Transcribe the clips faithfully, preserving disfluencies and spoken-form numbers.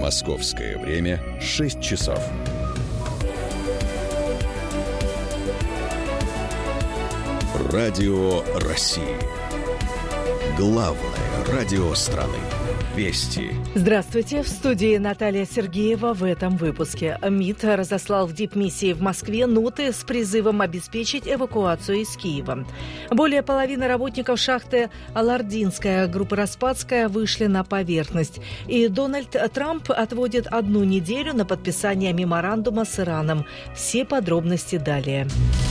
Московское время шесть часов. Радио России. Главное радио страны. Вести. Здравствуйте. В студии Наталья Сергеева. В этом выпуске МИД разослал в дипмиссии в Москве ноты с призывом обеспечить эвакуацию из Киева. Более половины работников шахты Алардинская, группа Распадская, вышли на поверхность. И Дональд Трамп отводит одну неделю на подписание меморандума с Ираном. Все подробности далее.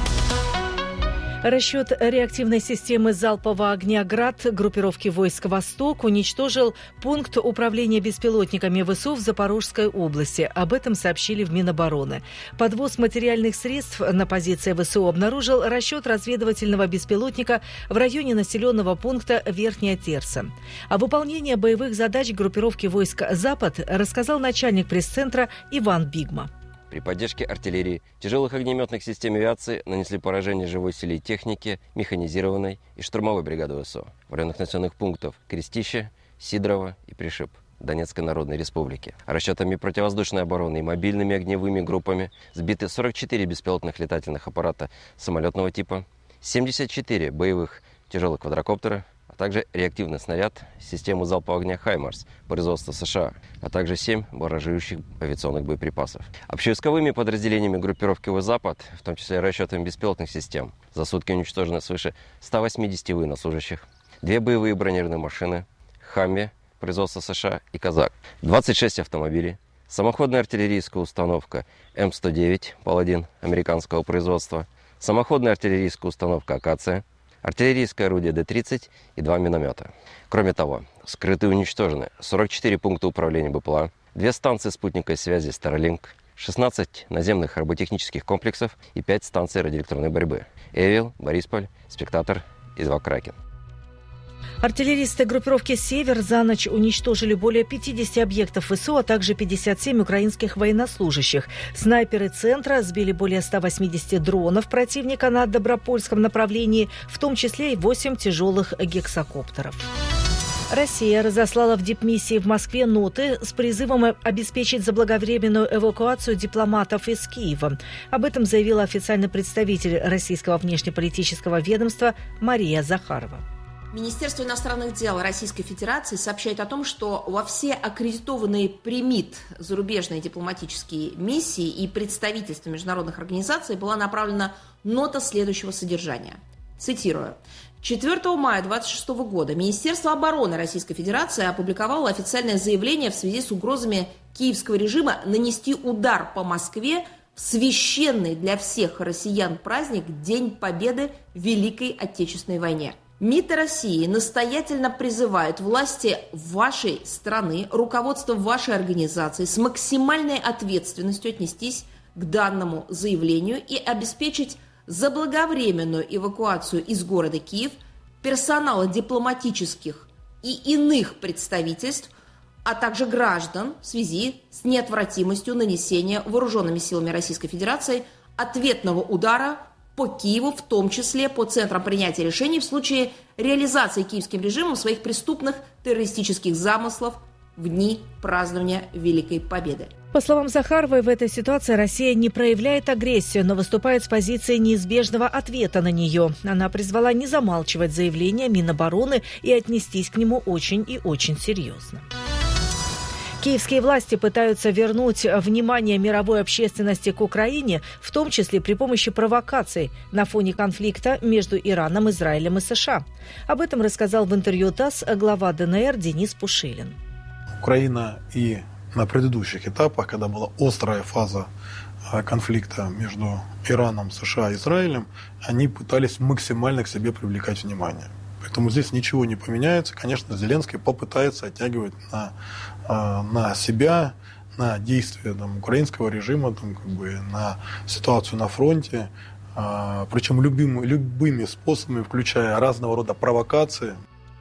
Расчет реактивной системы залпового огня «Град» группировки войск «Восток» уничтожил пункт управления беспилотниками ВСУ в Запорожской области. Об этом сообщили в Минобороны. Подвоз материальных средств на позиции ВСУ обнаружил расчет разведывательного беспилотника в районе населенного пункта Верхняя Терса. О выполнении боевых задач группировки войск «Запад» рассказал начальник пресс-центра Иван Бигма. При поддержке артиллерии, тяжелых огнеметных систем авиации нанесли поражение живой силе и техники, механизированной и штурмовой бригады ВСУ в районах населенных пунктов Крестище, Сидорово и Пришиб Донецкой Народной Республики. Расчетами противовоздушной обороны и мобильными огневыми группами сбиты сорок четыре беспилотных летательных аппарата самолетного типа, семьдесят четыре боевых тяжелых квадрокоптера, а также реактивный снаряд, систему залпового огня «Хаймарс» производства США, а также семь барражирующих авиационных боеприпасов. Общевойсковыми подразделениями группировки «Запад», в том числе расчетами беспилотных систем, за сутки уничтожено свыше ста восьмидесяти военнослужащих, две боевые бронированные машины, «Хамви» производства США и «Казак», двадцать шесть автомобилей, самоходная артиллерийская установка М сто девять «Паладин» американского производства, самоходная артиллерийская установка «Акация», артиллерийское орудие Д тридцать и два миномета. Кроме того, скрыты и уничтожены сорок четыре пункта управления БПЛА, две станции спутниковой связи Starlink, шестнадцать наземных роботехнических комплексов и пять станций радиоэлектронной борьбы Эвил, Борисполь, Спектатор и два Кракен. Артиллеристы группировки «Север» за ночь уничтожили более пятидесяти объектов ВСУ, а также пятьдесят семь украинских военнослужащих. Снайперы центра сбили более ста восьмидесяти дронов противника на Добропольском направлении, в том числе и восемь тяжелых гексакоптеров. Россия разослала в дипмиссии в Москве ноты с призывом обеспечить заблаговременную эвакуацию дипломатов из Киева. Об этом заявила официальный представитель российского внешнеполитического ведомства Мария Захарова. Министерство иностранных дел Российской Федерации сообщает о том, что во все аккредитованные при МИД зарубежные дипломатические миссии и представительства международных организаций была направлена нота следующего содержания. Цитирую. четвёртого мая две тысячи двадцать шестого года Министерство обороны Российской Федерации опубликовало официальное заявление в связи с угрозами киевского режима нанести удар по Москве в священный для всех россиян праздник День Победы в Великой Отечественной войне. МИД России настоятельно призывает власти вашей страны, руководство вашей организации с максимальной ответственностью отнестись к данному заявлению и обеспечить заблаговременную эвакуацию из города Киев персонала дипломатических и иных представительств, а также граждан в связи с неотвратимостью нанесения вооруженными силами Российской Федерации ответного удара по Киеву, в том числе по центрам принятия решений в случае реализации киевским режимом своих преступных террористических замыслов в дни празднования Великой Победы. По словам Захаровой, в этой ситуации Россия не проявляет агрессию, но выступает с позиции неизбежного ответа на нее. Она призвала не замалчивать заявление Минобороны и отнестись к нему очень и очень серьезно. Киевские власти пытаются вернуть внимание мировой общественности к Украине, в том числе при помощи провокаций на фоне конфликта между Ираном, Израилем и США. Об этом рассказал в интервью ТАСС глава ДНР Денис Пушилин. Украина и на предыдущих этапах, когда была острая фаза конфликта между Ираном, США и Израилем, они пытались максимально к себе привлекать внимание. Поэтому здесь ничего не поменяется. Конечно, Зеленский попытается оттягивать на, на себя, на действия там, украинского режима, там, как бы, на ситуацию на фронте, причем любыми, любыми способами, включая разного рода провокации.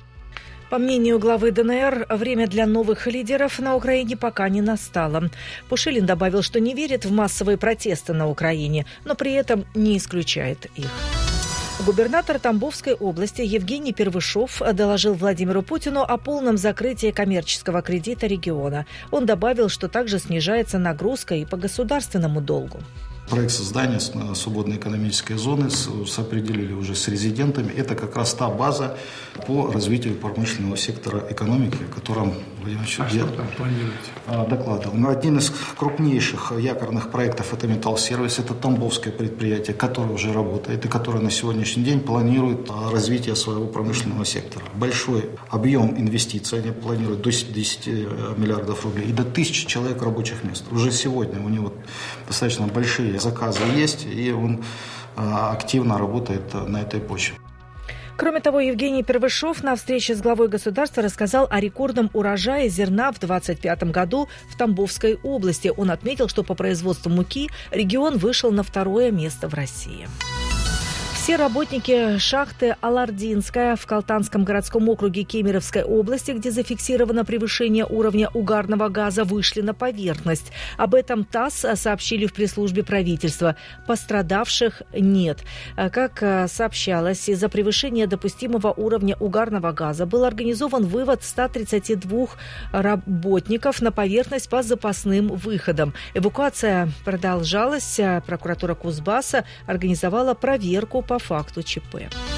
По мнению главы ДНР, время для новых лидеров на Украине пока не настало. Пушилин добавил, что не верит в массовые протесты на Украине, но при этом не исключает их. Губернатор Тамбовской области Евгений Первышов доложил Владимиру Путину о полном закрытии коммерческого кредита региона. Он добавил, что также снижается нагрузка и по государственному долгу. Проект создания свободной экономической зоны определили уже с резидентами. Это как раз та база по развитию промышленного сектора экономики, о котором Владимир Ильич а что там планируете? Докладывал. Один из крупнейших якорных проектов – это «Металлсервис», это тамбовское предприятие, которое уже работает и которое на сегодняшний день планирует развитие своего промышленного сектора. Большой объем инвестиций они планируют до десяти миллиардов рублей и до тысячи человек рабочих мест. Уже сегодня у него достаточно большие заказы есть, и он активно работает на этой почве. Кроме того, Евгений Первышов на встрече с главой государства рассказал о рекордном урожае зерна в двадцать пятом году в Тамбовской области. Он отметил, что по производству муки регион вышел на второе место в России. Все работники шахты Алардинская в Калтанском городском округе Кемеровской области, где зафиксировано превышение уровня угарного газа, вышли на поверхность. Об этом ТАСС сообщили в пресс-службе правительства. Пострадавших нет. Как сообщалось, из-за превышения допустимого уровня угарного газа был организован вывод ста тридцати двух работников на поверхность по запасным выходам. Эвакуация продолжалась. Прокуратура Кузбасса организовала проверку по факту ЧП.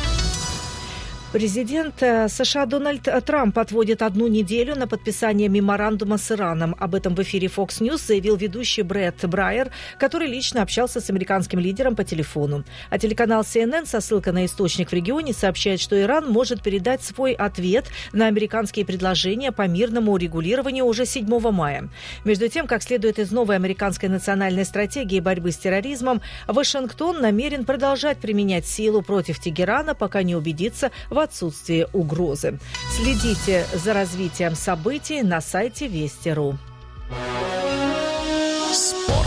Президент США Дональд Трамп отводит одну неделю на подписание меморандума с Ираном. Об этом в эфире Fox News заявил ведущий Бретт Брайер, который лично общался с американским лидером по телефону. А телеканал си эн эн со ссылкой на источник в регионе сообщает, что Иран может передать свой ответ на американские предложения по мирному урегулированию уже седьмого мая. Между тем, как следует из новой американской национальной стратегии борьбы с терроризмом, Вашингтон намерен продолжать применять силу против Тегерана, пока не убедится в отсутствии угрозы. Следите за развитием событий на сайте Вести точка ру. Спорт.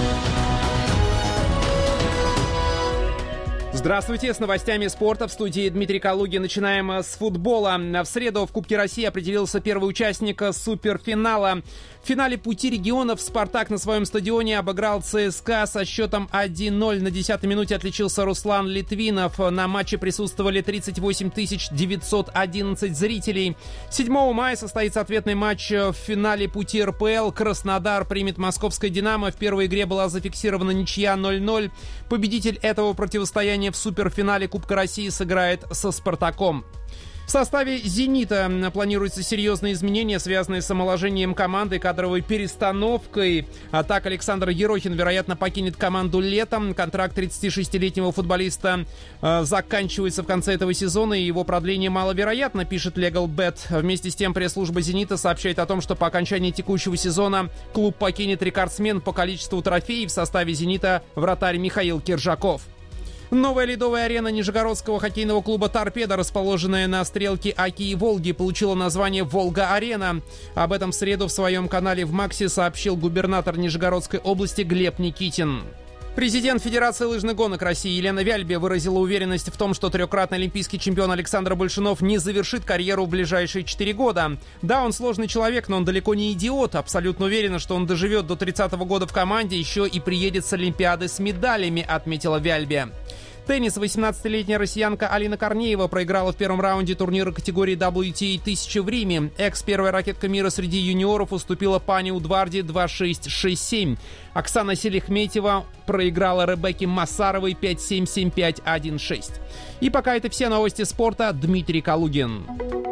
Здравствуйте, с новостями спорта в студии Дмитрий Калугин. Начинаем с футбола. В среду в Кубке России определился первый участник суперфинала. В финале пути регионов «Спартак» на своем стадионе обыграл ЦСКА со счетом один ноль. На десятой минуте отличился Руслан Литвинов. На матче присутствовали тридцать восемь тысяч девятьсот одиннадцать зрителей. седьмого мая состоится ответный матч в финале пути эр пэ эл. Краснодар примет московское «Динамо». В первой игре была зафиксирована ничья ноль ноль. Победитель этого противостояния в суперфинале Кубка России сыграет со «Спартаком». В составе «Зенита» планируются серьезные изменения, связанные с омоложением команды, кадровой перестановкой. А так Александр Ерохин, вероятно, покинет команду летом. Контракт тридцатишестилетнего футболиста э, заканчивается в конце этого сезона, и его продление маловероятно, пишет LegalBet. Вместе с тем пресс-служба «Зенита» сообщает о том, что по окончании текущего сезона клуб покинет рекордсмен по количеству трофеев. В составе «Зенита» вратарь Михаил Киржаков. Новая ледовая арена Нижегородского хоккейного клуба «Торпедо», расположенная на стрелке Оки и Волги, получила название «Волга-арена». Об этом в среду в своем канале в Максе сообщил губернатор Нижегородской области Глеб Никитин. Президент Федерации лыжных гонок России Елена Вяльбе выразила уверенность в том, что трехкратный олимпийский чемпион Александр Большунов не завершит карьеру в ближайшие четыре года. Да, он сложный человек, но он далеко не идиот. Абсолютно уверена, что он доживет до тридцатого года в команде, еще и приедет с Олимпиады с медалями, отметила Вяльбе. Теннис. восемнадцатилетняя россиянка Алина Корнеева проиграла в первом раунде турнира категории дабл ю ти эй тысяча в Риме. Экс-первая ракетка мира среди юниоров уступила Пане Удварде два шесть шесть семь. Оксана Селихметьева проиграла Ребекке Массаровой пять семь семь пять один шесть. И пока это все новости спорта. Дмитрий Калугин.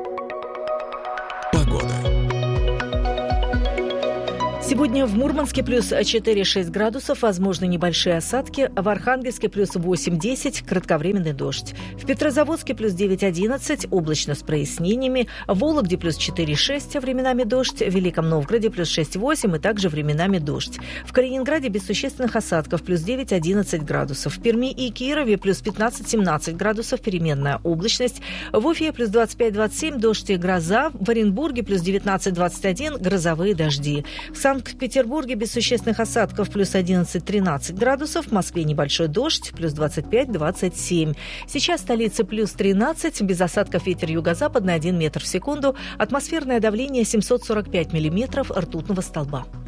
Погода. Сегодня в Мурманске плюс четыре-шесть градусов, возможны небольшие осадки. В Архангельске плюс восемь-десять, кратковременный дождь. В Петрозаводске плюс девять-одиннадцать, облачно с прояснениями. В Вологде плюс четыре-шесть, временами дождь. В Великом Новгороде плюс шесть-восемь и также временами дождь. В Калининграде без существенных осадков плюс девять-одиннадцать градусов. В Перми и Кирове плюс пятнадцать-семнадцать градусов, переменная облачность. В Уфе плюс двадцать пять-двадцать семь, дождь и гроза. В Оренбурге плюс девятнадцать-двадцать один, грозовые дожди. В Санкт-Петербурге без существенных осадков плюс одиннадцать-тринадцать градусов, в Москве небольшой дождь, плюс двадцать пять-двадцать семь. Сейчас в столице плюс тринадцать, без осадков ветер юго-западный один метр в секунду, атмосферное давление семьсот сорок пять миллиметров ртутного столба.